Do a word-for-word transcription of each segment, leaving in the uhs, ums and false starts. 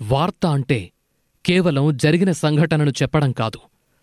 వార్త అంటే కేవలం జరిగిన సంఘటనను చెప్పడం కాదు,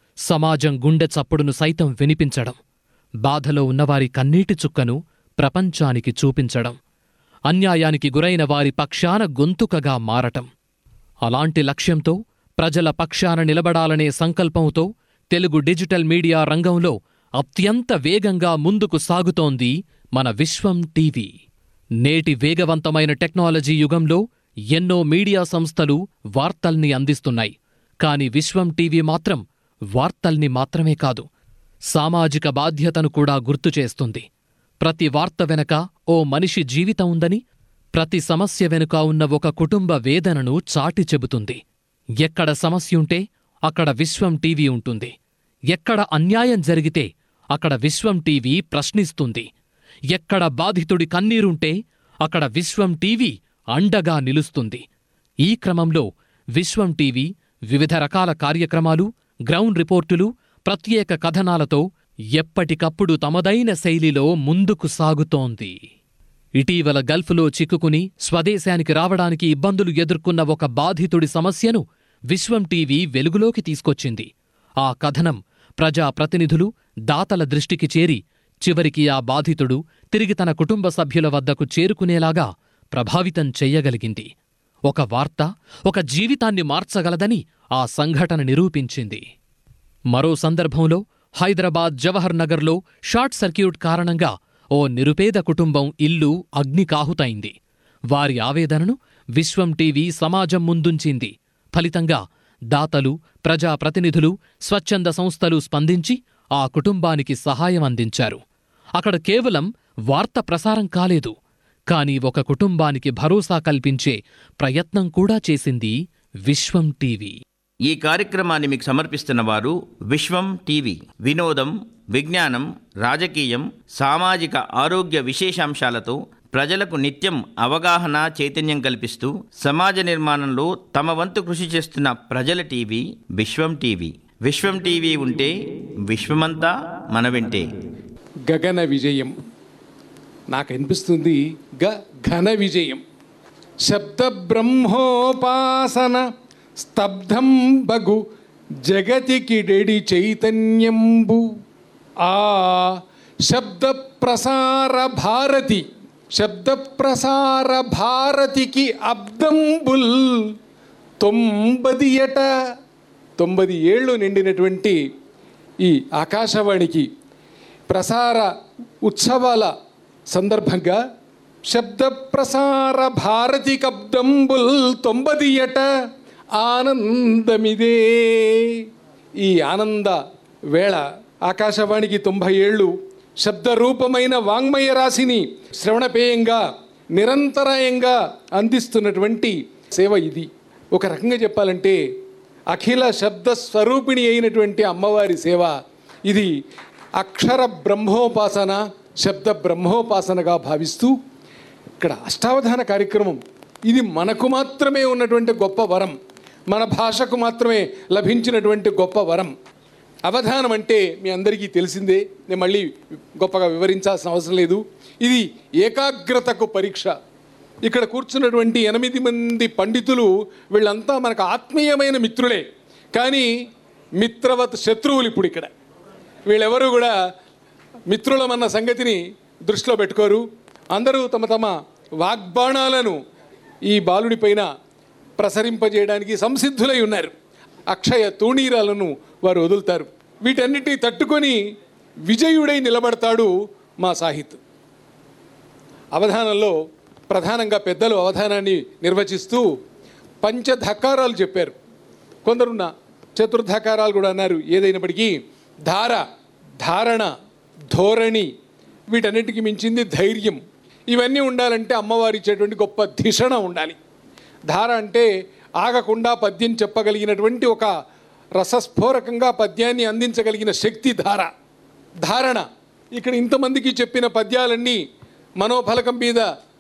సమాజం గుండె చప్పుడును సైతం వినిపించడం, బాధలో ఉన్నవారి కన్నీటి చుక్కను ప్రపంచానికి చూపించడం, అన్యాయానికి గురైన వారి పక్షాన గొంతుకగా మారటం. అలాంటి లక్ష్యంతో, ప్రజల పక్షాన నిలబడాలనే సంకల్పంతో తెలుగు డిజిటల్ మీడియా రంగంలో అత్యంత వేగంగా ముందుకు సాగుతోంది మన విశ్వం టీవీ. నేటి వేగవంతమైన టెక్నాలజీ యుగంలో ఎన్నో మీడియా సంస్థలు వార్తల్ని అందిస్తున్నాయి. కాని విశ్వం టీవీ మాత్రం వార్తల్ని మాత్రమే కాదు, సామాజిక బాధ్యతను కూడా గుర్తుచేస్తుంది. ప్రతి వార్త వెనక ఓ మనిషి జీవితం ఉందని, ప్రతి సమస్య వెనుక ఉన్న ఒక కుటుంబ వేదనను చాటి చెబుతుంది. ఎక్కడ సమస్యుంటే అక్కడ విశ్వం టీవీ ఉంటుంది. ఎక్కడ అన్యాయం జరిగితే అక్కడ విశ్వం టీవీ ప్రశ్నిస్తుంది. ఎక్కడ బాధితుడి కన్నీరుంటే అక్కడ విశ్వం టీవీ అండగా నిలుస్తుంది. ఈ క్రమంలో విశ్వం టీవీ వివిధ రకాల కార్యక్రమాలు, గ్రౌండ్ రిపోర్టులు, ప్రత్యేక కథనాలతో ఎప్పటికప్పుడు తమదైన శైలిలో ముందుకు సాగుతోంది. ఇటీవల గల్ఫ్లో చిక్కుకుని స్వదేశానికి రావడానికి ఇబ్బందులు ఎదుర్కొన్న ఒక బాధితుడి సమస్యను విశ్వం టీవీ వెలుగులోకి తీసుకొచ్చింది. ఆ కథనం ప్రజాప్రతినిధులు, దాతల దృష్టికి చేరి చివరికి ఆ బాధితుడు తిరిగి తన కుటుంబ సభ్యుల వద్దకు చేరుకునేలాగా ప్రభావితం చెయ్యగలిగింది. ఒక వార్త ఒక జీవితాన్ని మార్చగలదని ఆ సంఘటన నిరూపించింది. మరో సందర్భంలో హైదరాబాద్ జవహర్ నగర్లో షార్ట్ సర్క్యూట్ కారణంగా ఓ నిరుపేద కుటుంబం ఇల్లు అగ్నికాహుతైంది. వారి ఆవేదనను విశ్వం టీవీ సమాజం ముందుంచింది. ఫలితంగా దాతలు, ప్రజాప్రతినిధులు, స్వచ్ఛంద సంస్థలు స్పందించి ఆ కుటుంబానికి సహాయం అందించారు. అక్కడ కేవలం వార్త ప్రసారం కాలేదు, కాని ఒక కుటుంబానికి భరోసా కల్పించే ప్రయత్నం కూడా చేసింది విశ్వం టీవీ. ఈ కార్యక్రమాన్ని మీకు సమర్పిస్తున్న వారు విశ్వం టీవీ. వినోదం, విజ్ఞానం, రాజకీయం, సామాజిక ఆరోగ్య విశేషాంశాలతో ప్రజలకు నిత్యం అవగాహన, చైతన్యం కల్పిస్తూ సమాజ నిర్మాణంలో తమ వంతు కృషి చేస్తున్న ప్రజల టీవీ విశ్వం టీవీ. విశ్వం టీవీ ఉంటే విశ్వమంతా మన వెంటే. గగన విజయం నాకు అనిపిస్తుంది. గ ఘన విజయం. శబ్ద బ్రహ్మోపాసన స్తబ్ధం బగు జగతికిడెడి చైతన్యంబు ఆ శబ్ద ప్రసార భారతి. శబ్ద ప్రసార భారతికి అబ్దంబుల్ తొంభది ఏట తొంభది ఏళ్ళు నిండినటువంటి ఈ ఆకాశవాణికి ప్రసార ఉత్సవాల సందర్భంగా శబ్ద ప్రసార భారతికి అబ్దంబుల్ తొంభది ఏట ఆనందమిదే. ఈ ఆనంద వేళ ఆకాశవాణికి తొంభై ఏళ్ళు శబ్దరూపమైన వాంగ్మయ రాశిని శ్రవణపేయంగా నిరంతరాయంగా అందిస్తున్నటువంటి సేవ ఇది. ఒక రకంగా చెప్పాలంటే అఖిల శబ్ద స్వరూపిణి అయినటువంటి అమ్మవారి సేవ ఇది. అక్షర బ్రహ్మోపాసన, శబ్ద బ్రహ్మోపాసనగా భావిస్తూ ఇక్కడ అష్టావధాన కార్యక్రమం ఇది మనకు మాత్రమే ఉన్నటువంటి గొప్ప వరం, మన భాషకు మాత్రమే లభించినటువంటి గొప్ప వరం. అవధానం అంటే మీ అందరికీ తెలిసిందే, నేను మళ్ళీ గొప్పగా వివరించాల్సిన అవసరం లేదు. ఇది ఏకాగ్రతకు పరీక్ష. ఇక్కడ కూర్చున్నటువంటి ఎనిమిది మంది పండితులు వీళ్ళంతా మనకు ఆత్మీయమైన మిత్రులే, కానీ మిత్రవత్ శత్రువులు. ఇప్పుడు ఇక్కడ వీళ్ళెవరూ కూడా మిత్రులమన్న సంగతిని దృష్టిలో పెట్టుకోరు. అందరూ తమ తమ వాగ్బాణాలను ఈ బాలుడి పైన ప్రసరింపజేయడానికి సంసిద్ధులై ఉన్నారు. అక్షయ తూణీరాలను వారు వదులుతారు. వీటన్నిటి తట్టుకొని విజయుడై నిలబడతాడు మా సాహిత్. అవధానంలో ప్రధానంగా పెద్దలు అవధానాన్ని నిర్వచిస్తూ పంచధకారాలు చెప్పారు. కొందరున్న చతుర్ధకారాలు కూడా అన్నారు. ఏదైనప్పటికీ ధార, ధారణ, ధోరణి, వీటన్నిటికీ మించింది ధైర్యం. ఇవన్నీ ఉండాలంటే అమ్మవారి ఇచ్చేటువంటి గొప్ప ధిషణ ఉండాలి. ధార అంటే ఆగకుండా పద్యం చెప్పగలిగినటువంటి ఒక రసస్ఫోరకంగా పద్యాన్ని అందించగలిగిన శక్తి ధార. ధారణ ఇక్కడ ఇంతమందికి చెప్పిన పద్యాలన్నీ మనోఫలకం మీద